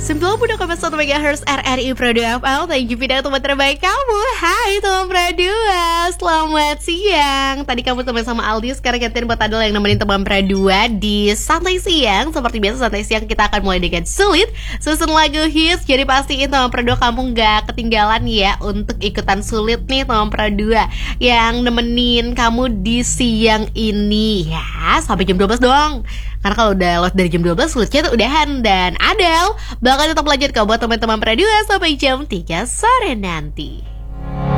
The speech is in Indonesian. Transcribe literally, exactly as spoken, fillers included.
sembilan puluh dua koma satu megahertz R R I Pro dua F M. Thank you pindah teman terbaik kamu. Hai teman Pro dua, selamat siang. Tadi kamu teman sama Aldi, sekarang gantian buat Adel yang nemenin teman Pro dua di Santai Siang. Seperti biasa Santai Siang kita akan mulai dengan sulit, susun lagu hits. Jadi pastiin teman Pro dua kamu gak ketinggalan ya untuk ikutan sulit nih teman Pro dua yang nemenin kamu di siang ini ya. Sampai jam dua belas doang. Karena kalau udah lewat dari jam dua belas sulitnya tuh udahan. Dan Adel bakal tetap lanjut kok buat teman-teman Pro dua sampai jam tiga sore nanti.